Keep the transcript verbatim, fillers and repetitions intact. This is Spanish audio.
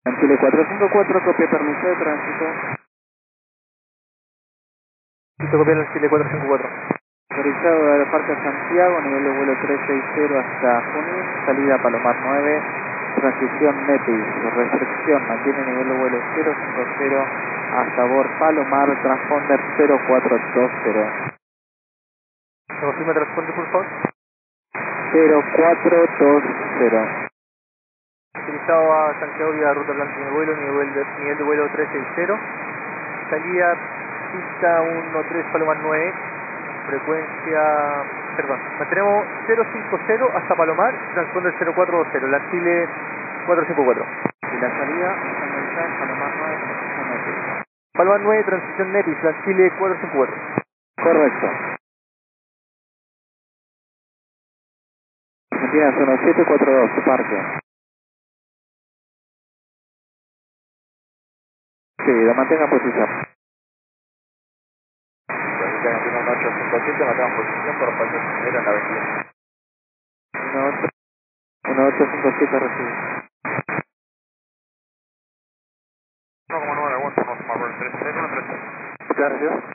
Chile cuatro cinco cuatro, copia permiso de tránsito. Listo, copiar el Chile cuatro cinco cuatro. Autorizado de Aeroparque Santiago, nivel de vuelo trescientos sesenta hasta Junín, salida Palomar nueve, transición Netis, restricción, mantiene nivel de vuelo cero cincuenta a sabor Palomar, transponder cero cuatro dos cero. ¿Me confirma el transponder, por favor? cero cuatro dos cero. Utilizado a Santiago vía ruta Atlántica de vuelo, nivel de, nivel de vuelo trescientos sesenta. Salida pista uno tres Palomar nueve. Frecuencia, perdón, mantenemos cero cincuenta hasta Palomar, transponder cero cuatro dos cero, la Chile cuatro cinco cuatro. Y la salida, finalizar Palomar nueve, transición Netis. Palomar nueve, transición Netis, la Chile cuatro cinco cuatro. Correcto. Argentina uno siete cuatro dos, parque. Sí, lo mantenga en posición. Argentina uno ocho cinco siete, mantengan posición por espacio primero en la avenida. uno ocho cinco siete recibe. uno coma nueve, aguanta, uno coma tres cero, uno tres cero. Gracias.